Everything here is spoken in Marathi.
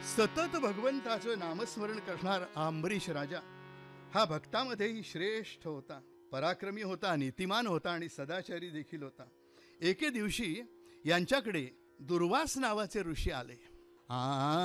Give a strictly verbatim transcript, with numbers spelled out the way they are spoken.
सतत भगवंताचं नामस्मरण करणारा अंबरीश राजा हा भक्तामध्येही श्रेष्ठ होता, पराक्रमी होता, नीतिमान होता आणि सदाचारी देखील होता. एके दिवशी यांच्याकडे दुर्वास नावाचे ऋषी आले. आ